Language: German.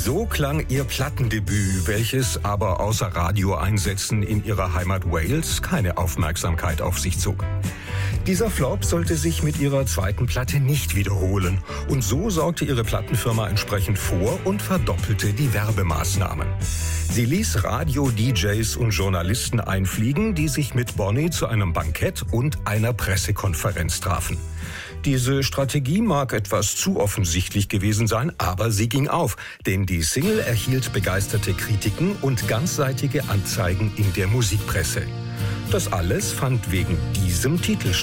So klang ihr Plattendebüt, welches aber außer Radioeinsätzen in ihrer Heimat Wales keine Aufmerksamkeit auf sich zog. Dieser Flop sollte sich mit ihrer zweiten Platte nicht wiederholen. Und so sorgte ihre Plattenfirma entsprechend vor und verdoppelte die Werbemaßnahmen. Sie ließ Radio-DJs und Journalisten einfliegen, die sich mit Bonnie zu einem Bankett und einer Pressekonferenz trafen. Diese Strategie mag etwas zu offensichtlich gewesen sein, aber sie ging auf, denn die Single erhielt begeisterte Kritiken und ganzseitige Anzeigen in der Musikpresse. Das alles fand wegen diesem Titel statt.